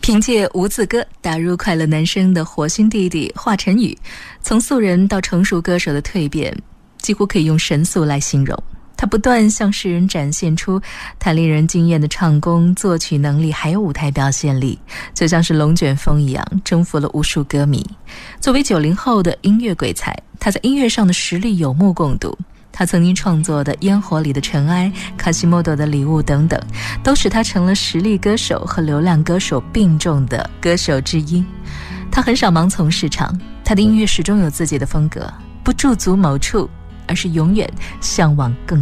凭借无字歌打入快乐男声的火星弟弟华晨宇，从素人到成熟歌手的蜕变，几乎可以用神速来形容。他不断向世人展现出他令人惊艳的唱功、作曲能力，还有舞台表现力，就像是龙卷风一样，征服了无数歌迷。作为90后的音乐鬼才，他在音乐上的实力有目共睹。他曾经创作的《烟火里的尘埃》、卡西莫多的礼物等等，都使他成了实力歌手和流量歌手并重的歌手之一。他很少盲从市场，他的音乐始终有自己的风格，不驻足某处，而是永远向往更